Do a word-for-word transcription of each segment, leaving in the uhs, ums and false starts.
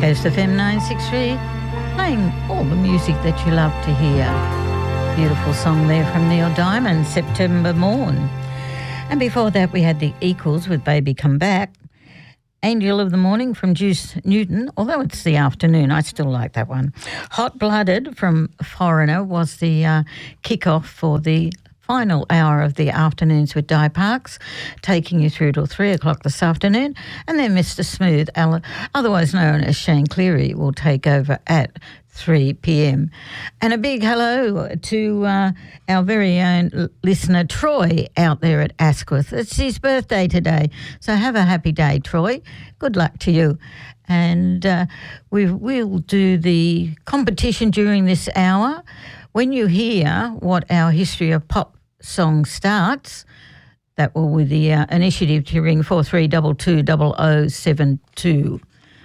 Coast F M nine sixty-three, playing all the music that you love to hear. Beautiful song there from Neil Diamond, September Morn. And before that, we had the Equals with Baby Come Back. Angel of the Morning from Juice Newton, although it's the afternoon, I still like that one. Hot Blooded from Foreigner was the uh, kick-off for the final hour of the Afternoons with Di Parks, taking you through till three o'clock this afternoon. And then Mister Smooth, otherwise known as Shane Cleary, will take over at three p.m. And a big hello to uh, our very own listener, Troy, out there at Asquith. It's his birthday today, so have a happy day, Troy. Good luck to you. And uh, we we'll do the competition during this hour. When you hear what our History of Pop song starts, that will be the uh, initiative to ring four three two two zero zero seven two.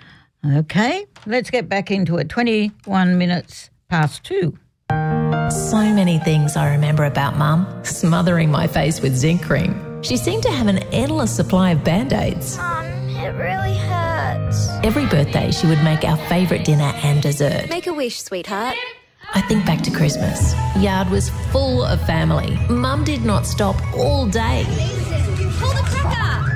Okay, let's get back into it. twenty-one minutes past two. So many things I remember about Mum. Smothering my face with zinc cream. She seemed to have an endless supply of Band-Aids. Mum, it really hurts. Every birthday she would make our favourite dinner and dessert. Make a wish, sweetheart. I think back to Christmas. Yard was full of family. Mum did not stop all day. Pull the cracker!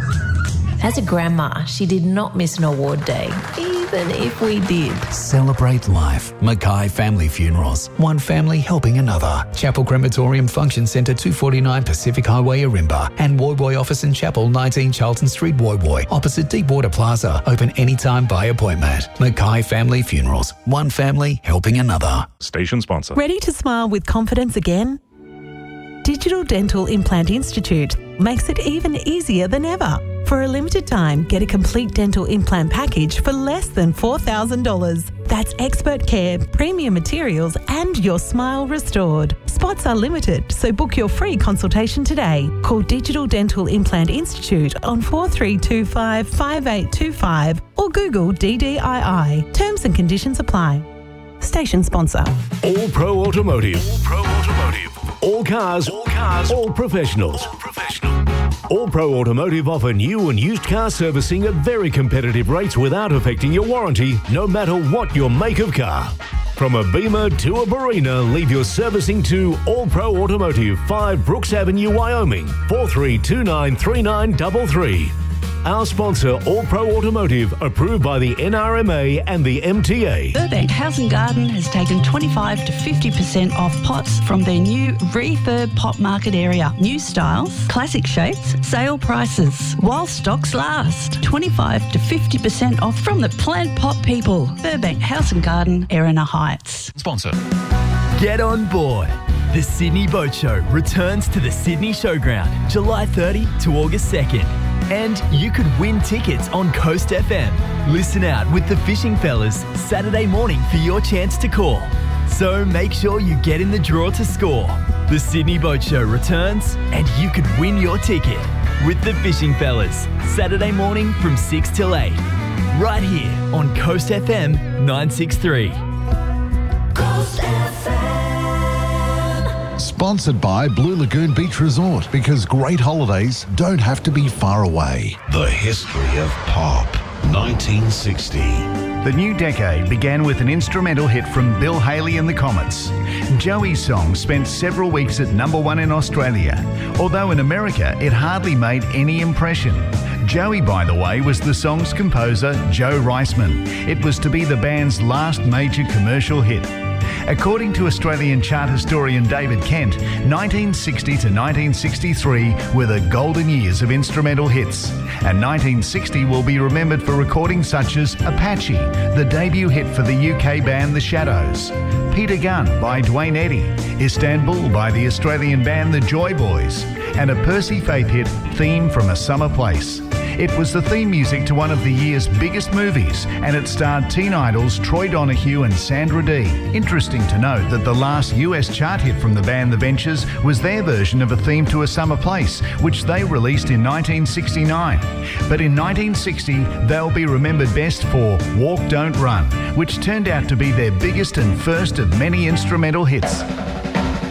As a grandma, she did not miss an award day, even if we did. Celebrate life. Mackay Family Funerals. One family helping another. Chapel Crematorium Function Centre, two forty-nine Pacific Highway, Arimba. And Woy Woy Office and Chapel, nineteen Charlton Street, Woy Woy. Opposite Deepwater Plaza. Open anytime by appointment. Mackay Family Funerals. One family helping another. Station sponsor. Ready to smile with confidence again? Digital Dental Implant Institute makes it even easier than ever. For a limited time, get a complete dental implant package for less than four thousand dollars. That's expert care, premium materials, and your smile restored. Spots are limited, so book your free consultation today. Call Digital Dental Implant Institute on four three two five, five eight two five or Google D D I I. Terms and conditions apply. Station sponsor. All Pro Automotive. All Pro Automotive. All cars. All cars. All professionals. All professional. All Pro Automotive offer new and used car servicing at very competitive rates without affecting your warranty, no matter what your make of car. From a Beamer to a Barina, leave your servicing to All Pro Automotive, five Brooks Avenue, Wyoming, four three two nine, three nine three three. Our sponsor, All Pro Automotive, approved by the N R M A and the M T A. Burbank House and Garden has taken twenty-five to fifty percent off pots from their new refurb pot market area. New styles, classic shapes, sale prices. While stocks last. twenty-five to fifty percent off from the plant pot people. Burbank House and Garden, Erina Heights. Sponsor. Get on board. The Sydney Boat Show returns to the Sydney Showground, July thirtieth to August second. And you could win tickets on Coast F M. Listen out with the Fishing Fellas Saturday morning for your chance to call. So make sure you get in the draw to score. The Sydney Boat Show returns and you could win your ticket with the Fishing Fellas Saturday morning from six till eight. Right here on Coast F M nine sixty-three. Coast F M. Sponsored by Blue Lagoon Beach Resort, because great holidays don't have to be far away. The history of pop, nineteen sixty. The new decade began with an instrumental hit from Bill Haley and the Comets. Joey's song spent several weeks at number one in Australia, although in America it hardly made any impression. Joey, by the way, was the song's composer, Joe Reisman. It was to be the band's last major commercial hit. According to Australian chart historian David Kent, nineteen sixty to nineteen sixty-three were the golden years of instrumental hits, and nineteen sixty will be remembered for recordings such as Apache, the debut hit for the U K band The Shadows, Peter Gunn by Dwayne Eddy, Istanbul by the Australian band The Joy Boys, and a Percy Faith hit, Theme from a Summer Place. It was the theme music to one of the year's biggest movies, and it starred teen idols Troy Donahue and Sandra Dee. Interesting to note that the last U S chart hit from the band The Ventures was their version of A Theme to a Summer Place, which they released in nineteen sixty-nine. But in nineteen sixty, they'll be remembered best for Walk Don't Run, which turned out to be their biggest and first of many instrumental hits.